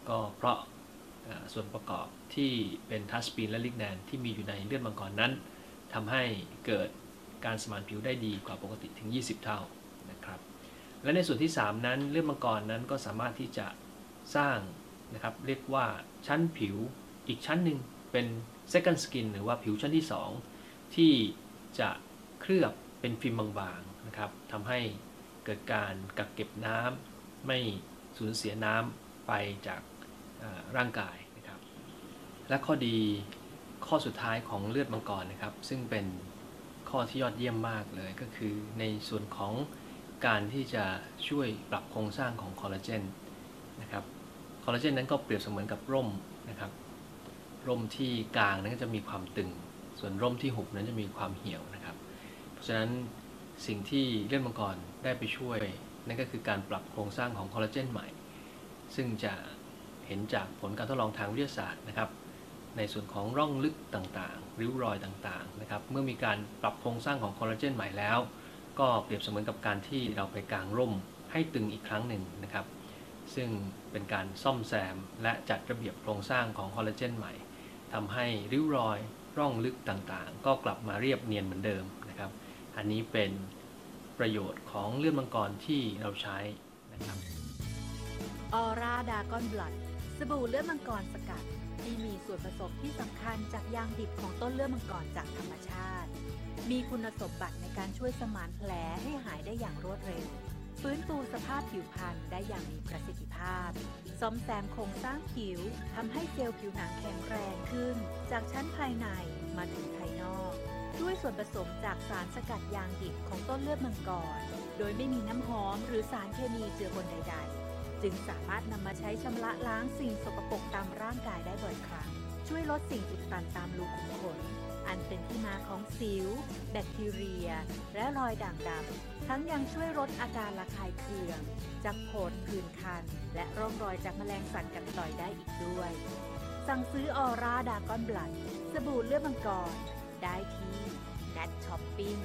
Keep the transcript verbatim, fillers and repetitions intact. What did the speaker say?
ก็เพราะส่วนประกอบที่เป็นทัสปีนและลิกแนนที่มีอยู่ในเลือดมังกรนั้นทำให้เกิดการสมานผิวได้ดีกว่าปกติถึงยี่สิบเท่านะครับและในส่วนที่สามนั้นเลือดมังกรนั้นก็สามารถที่จะสร้างนะครับเรียกว่าชั้นผิวอีกชั้นหนึ่งเป็น second skin หรือว่าผิวชั้นที่สองที่จะเคลือบเป็นฟิล์มบางๆนะครับทำให้เกิดการกักเก็บน้ำไม่สูญเสียน้ำไปจากร่างกายนะครับและข้อดีข้อสุดท้ายของเลือดมังกรนะครับซึ่งเป็นข้อที่ยอดเยี่ยมมากเลยก็คือในส่วนของการที่จะช่วยปรับโครงสร้างของคอลลาเจนนะครับคอลลาเจนนั้นก็เปรียบเสมือนกับร่มนะครับร่มที่กลางนั้นก็จะมีความตึงส่วนร่มที่หุบนั้นจะมีความเหี่ยวนะครับเพราะฉะนั้นสิ่งที่เลือดมังกรได้ไปช่วยนั่นก็คือการปรับโครงสร้างของคอลลาเจนใหม่ซึ่งจะเห็นจากผลการทดลองทางวิทยาศาสตร์นะครับในส่วนของร่องลึกต่างๆริ้วรอยต่างๆนะครับเมื่อมีการปรับโครงสร้างของคอลลาเจนใหม่แล้วก็เปรียบเสมือนกับการที่เราไปกางร่มให้ตึงอีกครั้งหนึ่งนะครับซึ่งเป็นการซ่อมแซมและจัดระเบียบโครงสร้างของคอลลาเจนใหม่ทำให้ริ้วรอยร่องลึกต่างๆก็กลับมาเรียบเนียนเหมือนเดิมนะครับอันนี้เป็นประโยชน์ของเลือดมังกรที่เราใช้นะครับออร่าดากอนบลัดสบู่เลือดมังกรสกัดที่มีส่วนผสมที่สำคัญจากยางดิบของต้นเลือดมังกรจากธรรมชาติมีคุณสมบัติในการช่วยสมานแผลให้หายได้อย่างรวดเร็วฟื้นฟูสภาพผิวพรรณได้อย่างมีประสิทธิภาพซ่อมแซมโครงสร้างผิวทำให้เซลล์ผิวหนังแข็งแรงขึ้นจากชั้นภายในมาถึงภายนอกด้วยส่วนผสมจากสารสกัดยางดิบของต้นเลือดมังกรโดยไม่มีน้ำหอมหรือสารเคมีเจือปนใดๆจึงสามารถนำมาใช้ชำระล้างสิ่งสกปรกตามร่างกายได้บ่อยครั้งช่วยลดสิ่งอุดตันตามรูขุมขนอันเป็นที่มาของสิวแบคทีเรียและรอยด่างดำทั้งยังช่วยลดอาการระคายเคืองจากผดผื่นคันและร่องรอยจากแมลงสัตว์กัดต่อยได้อีกด้วยสั่งซื้อออร่าดากอนบลัดสบู่เลือดมังกรได้ที่ Nat Shopping